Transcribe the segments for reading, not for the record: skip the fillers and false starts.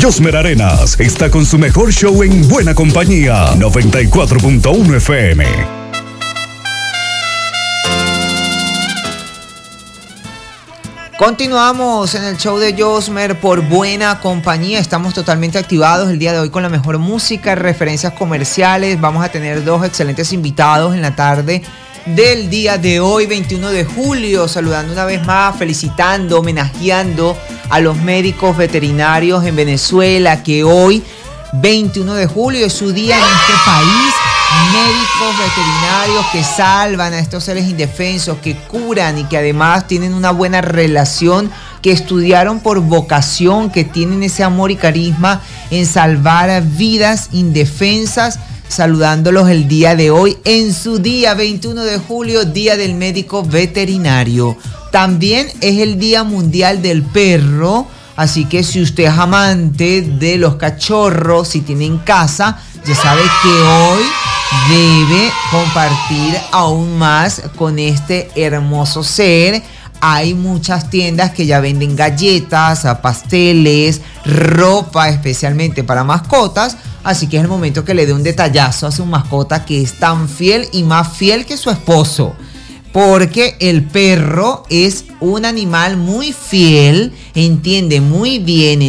Josmer Arenas está con su mejor show en buena compañía. 94.1 FM. Continuamos en el show de Josmer por buena compañía. Estamos totalmente activados el día de hoy con la mejor música, referencias comerciales. Vamos a tener dos excelentes invitados en la tarde del día de hoy, 21 de julio. Saludando una vez más, felicitando, homenajeando a los médicos veterinarios en Venezuela, que hoy, 21 de julio, es su día en este país. Médicos veterinarios que salvan a estos seres indefensos, que curan y que además tienen una buena relación, que estudiaron por vocación, que tienen ese amor y carisma en salvar vidas indefensas. Saludándolos el día de hoy en su día 21 de julio, Día del Médico Veterinario. También es el Día Mundial del Perro, así que si usted es amante de los cachorros, si tiene en casa, ya sabe que hoy debe compartir aún más con este hermoso ser. Hay muchas tiendas que ya venden galletas, pasteles, ropa especialmente para mascotas. Así que es el momento que le dé un detallazo a su mascota, que es tan fiel y más fiel que su esposo. Porque el perro es un animal muy fiel, entiende muy bien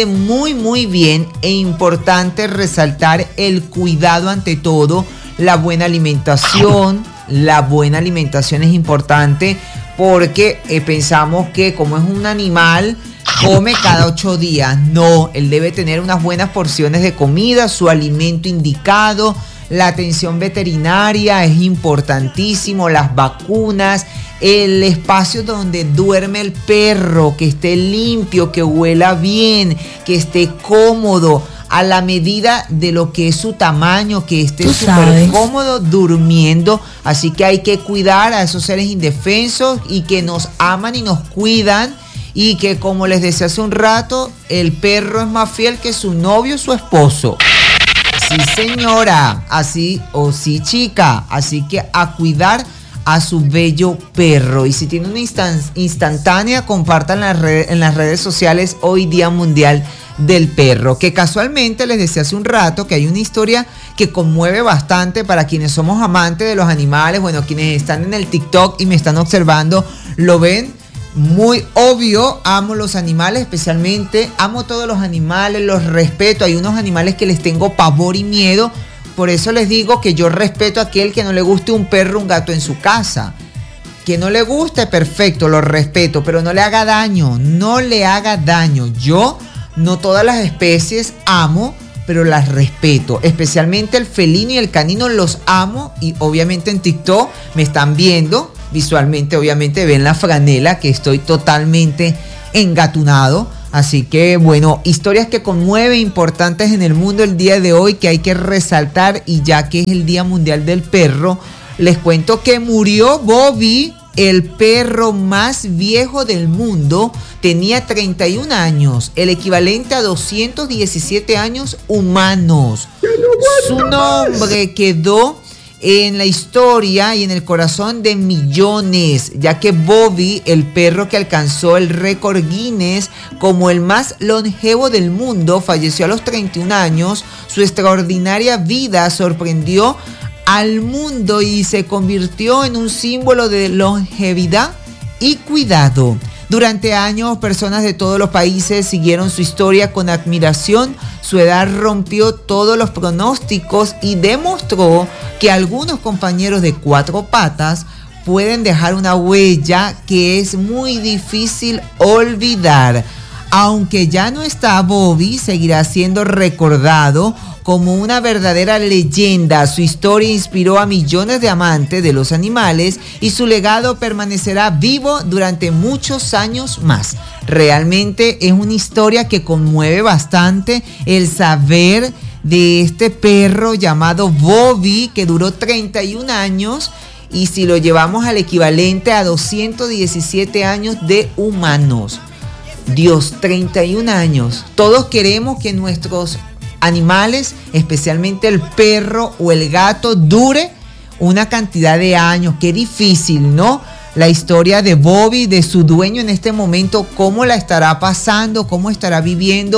e importante resaltar el cuidado ante todo, la buena alimentación. La buena alimentación es importante porque pensamos que como es un animal, come cada 8 días. No, él debe tener unas buenas porciones de comida, su alimento indicado. La atención veterinaria es importantísimo, las vacunas, el espacio donde duerme el perro, que esté limpio, que huela bien, que esté cómodo, a la medida de lo que es su tamaño, que esté súper cómodo durmiendo. Así que hay que cuidar a esos seres indefensos y que nos aman y nos cuidan. Y que, como les decía hace un rato, el perro es más fiel que su novio o su esposo. Sí, señora, así o sí, chica. Así que a cuidar a su bello perro. Y si tiene una instantánea, compartan en las redes sociales hoy Día Mundial del Perro. Que casualmente les decía hace un rato que hay una historia que conmueve bastante para quienes somos amantes de los animales. Bueno, quienes están en el TikTok y me están observando lo ven muy obvio. Amo los animales, especialmente amo todos los animales, los respeto. Hay unos animales que les tengo pavor y miedo. Por eso les digo que yo respeto a aquel que no le guste un perro o un gato en su casa. Que no le guste, perfecto, lo respeto, pero no le haga daño, Yo no todas las especies amo, pero las respeto, especialmente el felino y el canino los amo. Y obviamente en TikTok me están viendo visualmente, obviamente ven la franela, que estoy totalmente engatunado. Así que bueno, historias que conmueven, importantes en el mundo el día de hoy, que hay que resaltar. Y ya que es el Día Mundial del Perro, les cuento que murió Bobby, el perro más viejo del mundo. Tenía 31 años, el equivalente a 217 años humanos. Su nombre quedó en la historia y en el corazón de millones, ya que Bobby, el perro que alcanzó el récord Guinness como el más longevo del mundo, falleció a los 31 años. Su extraordinaria vida sorprendió al mundo y se convirtió en un símbolo de longevidad y cuidado. Durante años, personas de todos los países siguieron su historia con admiración. Su edad rompió todos los pronósticos y demostró que algunos compañeros de 4 patas pueden dejar una huella que es muy difícil olvidar. Aunque ya no está, Bobby seguirá siendo recordado como una verdadera leyenda. Su historia inspiró a millones de amantes de los animales y su legado permanecerá vivo durante muchos años más. Realmente es una historia que conmueve bastante el saber de este perro llamado Bobby, que duró 31 años, y si lo llevamos al equivalente a 217 años de humanos. Dios, 31 años. Todos queremos que nuestros animales, especialmente el perro o el gato, dure una cantidad de años. Qué difícil, ¿no? La historia de Bobby, de su dueño en este momento, cómo la estará pasando, cómo estará viviendo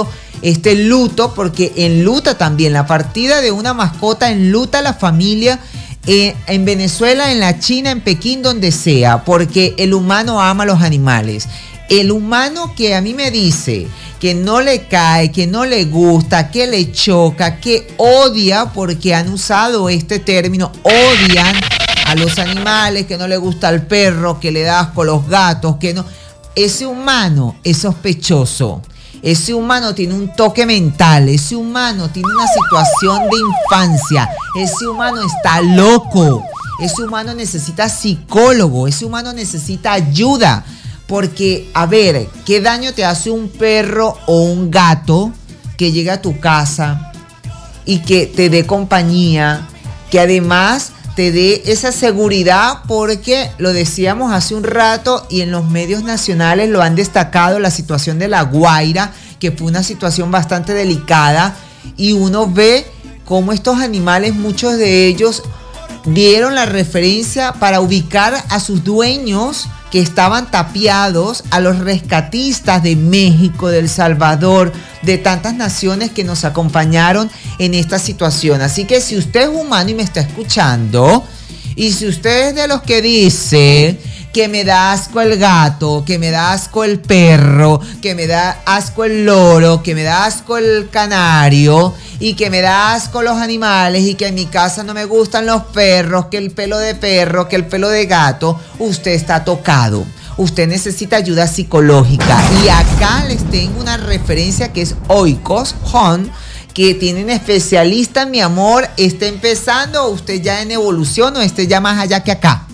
este luto, porque enluta también la partida de una mascota, enluta a la familia en Venezuela, en la China, en Pekín, donde sea, porque el humano ama a los animales. El humano que a mí me dice que no le cae, que no le gusta, que le choca, que odia, porque han usado este término, odian a los animales, que no le gusta al perro, que le da asco los gatos, que no. Ese humano es sospechoso. Ese humano tiene un toque mental, ese humano tiene una situación de infancia, ese humano está loco, ese humano necesita psicólogo, ese humano necesita ayuda. Porque, a ver, ¿qué daño te hace un perro o un gato que llega a tu casa y que te dé compañía, que además te dé esa seguridad? Porque lo decíamos hace un rato y en los medios nacionales lo han destacado, la situación de La Guaira, que fue una situación bastante delicada, y uno ve cómo estos animales, muchos de ellos, dieron la referencia para ubicar a sus dueños que estaban tapiados, a los rescatistas de México, de El Salvador, de tantas naciones que nos acompañaron en esta situación. Así que si usted es humano y me está escuchando, y si usted es de los que dice que me da asco el gato, que me da asco el perro, que me da asco el loro, que me da asco el canario, y que me da asco los animales, y que en mi casa no me gustan los perros, que el pelo de perro, que el pelo de gato, usted está tocado. Usted necesita ayuda psicológica. Y acá les tengo una referencia que es Oikos Home, que tienen especialista, mi amor. ¿Está empezando o usted ya en evolución o esté ya más allá que acá?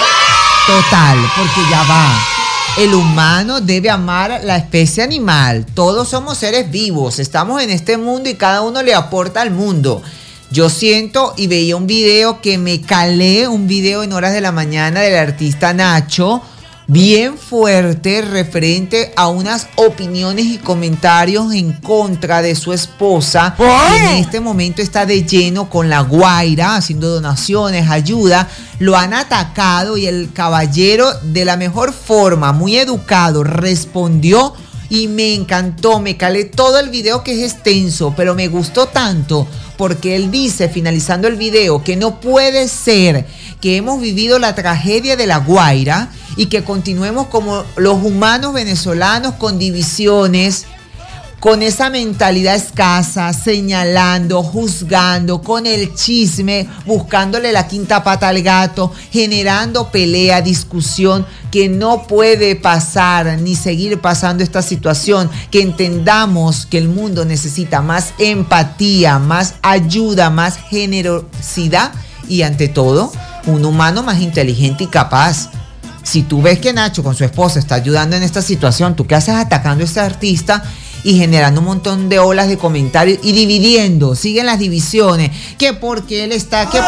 Total, porque ya va. El humano debe amar la especie animal. Todos somos seres vivos, estamos en este mundo y cada uno le aporta al mundo. Yo siento y veía un video que me calé, un video en horas de la mañana del artista Nacho, bien fuerte, referente a unas opiniones y comentarios en contra de su esposa. Y en este momento está de lleno con La Guaira, haciendo donaciones, ayuda. Lo han atacado y el caballero, de la mejor forma, muy educado, respondió y me encantó. Me calé todo el video, que es extenso, pero me gustó tanto porque él dice, finalizando el video, que no puede ser que hemos vivido la tragedia de La Guaira y que continuemos como los humanos venezolanos, con divisiones, con esa mentalidad escasa, señalando, juzgando, con el chisme, buscándole la quinta pata al gato, generando pelea, discusión, que no puede pasar ni seguir pasando esta situación. Que entendamos que el mundo necesita más empatía, más ayuda, más generosidad y, ante todo, un humano más inteligente y capaz. Si tú ves que Nacho con su esposa está ayudando en esta situación, ¿tú qué haces atacando a este artista y generando un montón de olas de comentarios y dividiendo? Siguen las divisiones, que porque él está, que